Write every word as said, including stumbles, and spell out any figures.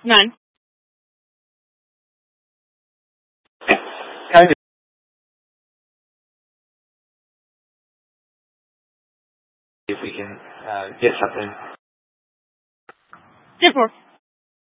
None. Kind of. If we can uh, get something. Zip four.